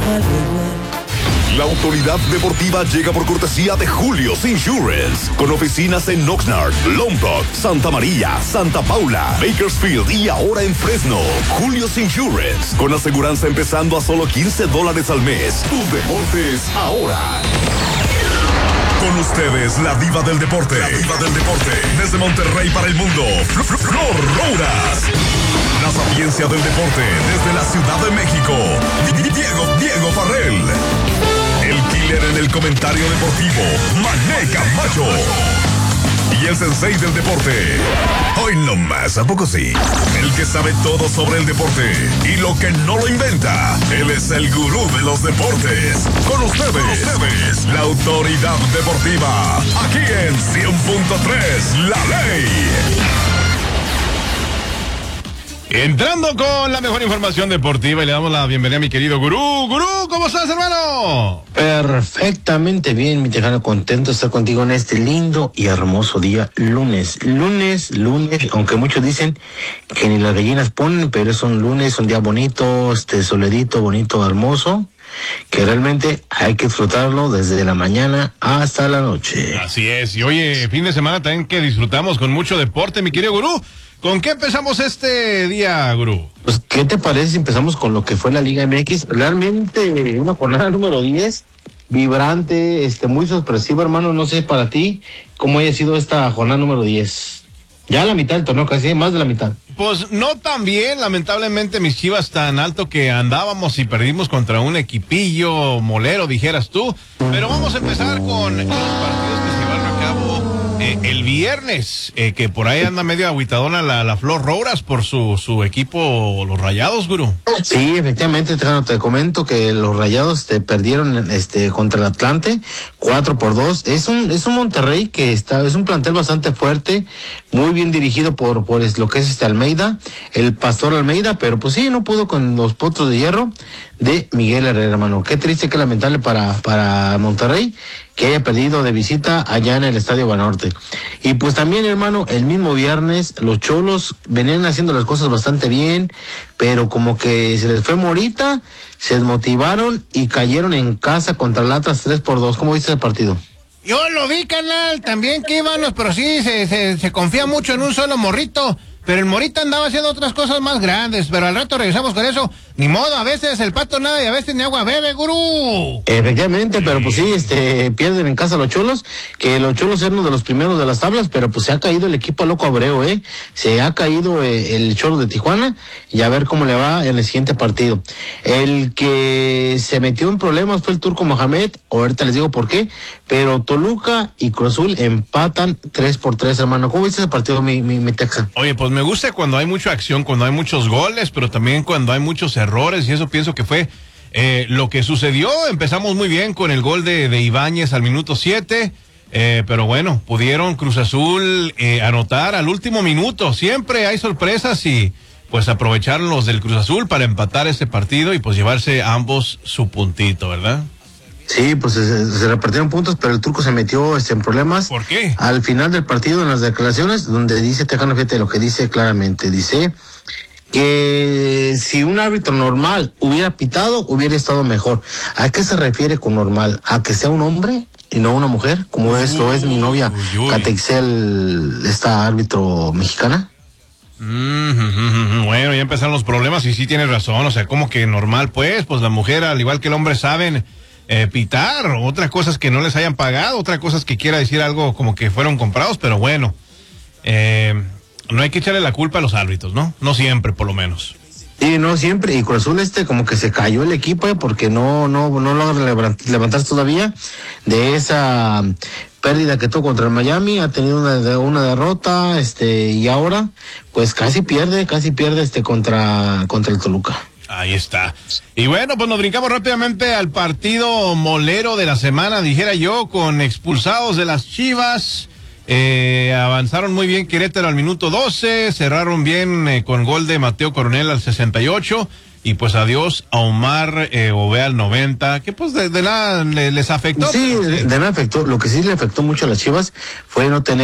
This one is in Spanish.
La autoridad deportiva llega por cortesía de Julio's Insurance, con oficinas en Oxnard, Lompoc, Santa María, Santa Paula, Bakersfield y ahora en Fresno. Julio's Insurance, con aseguranza empezando a solo $15 al mes. Tus deportes ahora. Con ustedes, la diva del deporte. Desde Monterrey para el mundo, Flor Rouras. La sapiencia del deporte desde la Ciudad de México, Diego Farrell. El killer en el comentario deportivo, Mané Camacho. Y el sensei del deporte, hoy no más, ¿a poco sí? El que sabe todo sobre el deporte y lo que no lo inventa. Él es el gurú de los deportes. Con ustedes, la autoridad deportiva, aquí en 100.3, La Ley. Entrando con la mejor información deportiva y le damos la bienvenida a mi querido Gurú. Gurú, ¿cómo estás, hermano? Perfectamente bien, mi tejano, contento de estar contigo en este lindo y hermoso día, lunes, aunque muchos dicen que ni las gallinas ponen, pero es un lunes, un día bonito, soledito, bonito, hermoso, que realmente hay que disfrutarlo desde la mañana hasta la noche. Así es, y oye, fin de semana también que disfrutamos con mucho deporte, mi querido Gurú. ¿Con qué empezamos este día, Gurú? Pues, ¿qué te parece si empezamos con lo que fue la Liga MX? Realmente una jornada número 10, vibrante, muy sorpresiva, hermano. No sé para ti cómo haya sido esta jornada número 10. Ya la mitad del torneo, casi más de la mitad. Pues no tan bien, lamentablemente mis Chivas tan alto que andábamos y perdimos contra un equipillo molero, dijeras tú. Pero vamos a empezar con los partidos que se llevaron a cabo el viernes, que por ahí anda medio agüitadona la Flor Rouras por su equipo, los Rayados, Gurú. Sí, efectivamente, te comento que los Rayados perdieron contra el Atlante 4-2. Es un Monterrey que es un plantel bastante fuerte, muy bien dirigido por lo que es Almeida, el Pastor Almeida, pero pues sí, no pudo con los potros de hierro de Miguel Herrera, hermano. Qué triste, qué lamentable para Monterrey que haya perdido de visita allá en el Estadio Banorte. Y pues también, hermano, el mismo viernes los Cholos venían haciendo las cosas bastante bien, pero como que se les fue morita, se desmotivaron y cayeron en casa contra el Atlas 3-2. ¿Cómo viste el partido? Yo lo vi, canal, también que íbamos, pero sí, se confía mucho en un solo morrito. Pero el morito andaba haciendo otras cosas más grandes, pero al rato regresamos con eso. Ni modo, a veces el pato nada y a veces ni agua bebe, Gurú. Efectivamente, pero pues sí, pierden en casa los Cholos, que los Cholos eran uno de los primeros de las tablas, pero pues se ha caído el equipo loco Abreu, se ha caído el Cholos de Tijuana, y a ver cómo le va en el siguiente partido. El que se metió en problemas fue el Turco Mohamed, ahorita les digo por qué, pero Toluca y Cruz Azul empatan 3-3, hermano. ¿Cómo viste ese partido, mi Texa? Oye, pues me gusta cuando hay mucha acción, cuando hay muchos goles, pero también cuando hay muchos errores, y eso pienso que fue lo que sucedió. Empezamos muy bien con el gol de Ibáñez al minuto 7, pero bueno, pudieron Cruz Azul anotar al último minuto. Siempre hay sorpresas y pues aprovecharon los del Cruz Azul para empatar ese partido y pues llevarse a ambos su puntito, ¿verdad? Sí, pues se repartieron puntos, pero el Turco se metió en problemas. ¿Por qué? Al final del partido, en las declaraciones, donde dice Tejano, fíjate lo que dice claramente, dice que si un árbitro normal hubiera pitado, hubiera estado mejor. ¿A qué se refiere con normal? ¿A que sea un hombre y no una mujer? Como esto es mi novia, Catexel, esta árbitro mexicana. Bueno, ya empezaron los problemas y sí tienes razón, o sea, como que normal, pues la mujer, al igual que el hombre, saben pitar. Otra cosa es que no les hayan pagado, otra cosa es que quiera decir algo como que fueron comprados, pero bueno, no hay que echarle la culpa a los árbitros, ¿no? No siempre, por lo menos. Sí, no siempre, y Cruz Azul como que se cayó el equipo, porque no logra levantarse todavía de esa pérdida que tuvo contra el Miami. Ha tenido una derrota, y ahora pues casi pierde contra el Toluca. Ahí está. Y bueno, pues nos brincamos rápidamente al partido molero de la semana, dijera yo, con expulsados de las Chivas. Avanzaron muy bien Querétaro al minuto 12, cerraron bien con gol de Mateo Coronel al 68, y pues adiós a Omar Ové al 90, que pues de nada les afectó. Sí, de nada afectó. Lo que sí le afectó mucho a las Chivas fue no tener